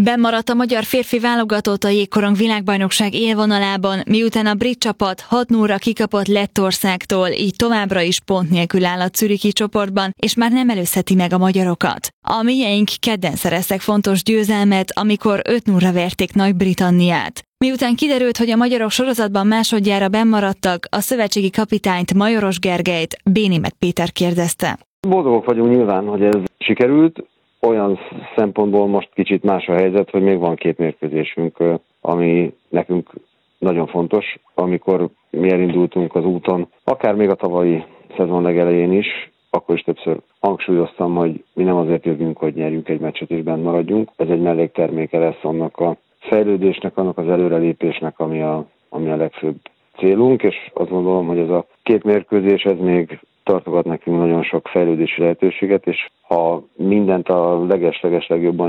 Bennmaradt a magyar férfi válogatott a jégkorong világbajnokság élvonalában, miután a brit csapat 6-0-ra kikapott Lettországtól, így továbbra is pont nélkül áll a zürichi csoportban, és már nem előzheti meg a magyarokat. A mieink kedden szereztek fontos győzelmet, amikor 5-0-ra verték Nagy-Britanniát. Miután kiderült, hogy a magyarok sorozatban másodjára bennmaradtak, a szövetségi kapitányt, Majoros Gergelyt Bénémet Péter kérdezte. Boldogok vagyunk nyilván, hogy ez sikerült. Olyan szempontból most kicsit más a helyzet, hogy még van 2 mérkőzésünk, ami nekünk nagyon fontos. Amikor mi elindultunk az úton, akár még a tavalyi szezon legelején is, akkor is többször hangsúlyoztam, hogy mi nem azért jövünk, hogy nyerjünk egy meccset és bent maradjunk. Ez egy mellékterméke lesz annak a fejlődésnek, annak az előrelépésnek, ami a legfőbb célunk, és azt gondolom, hogy ez a 2 mérkőzés, ez még tartogat nekünk nagyon sok fejlődési lehetőséget, és ha mindent a leges legjobban